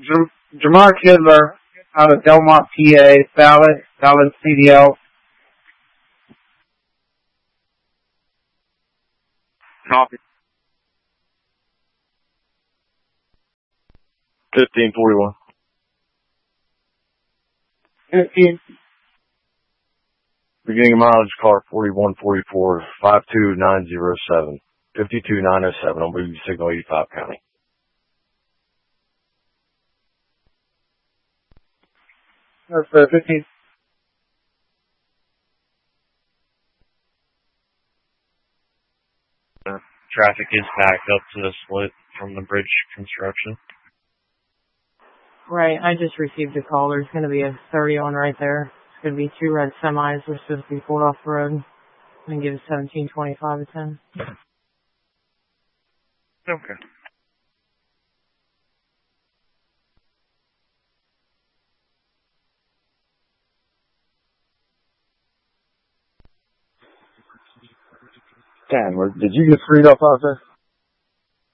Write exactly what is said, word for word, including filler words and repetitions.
J- Jamar Kidler out of Delmont, P A, valid, valid C D L. Copy. fifteen forty-one. fifteen. Beginning of mileage car forty-one forty-four, five two nine zero seven, fifty-two nine oh seven on Bowie Signal eighty-five County. That's uh, fifteen. Uh, traffic is backed up to the split from the bridge construction. Right, I just received a call. There's going to be a thirty on right there. It's going to be two red semis. They're supposed to be pulled off the road. And give it seventeen twenty-five a ten. Okay. Dan, did you get freed up out there?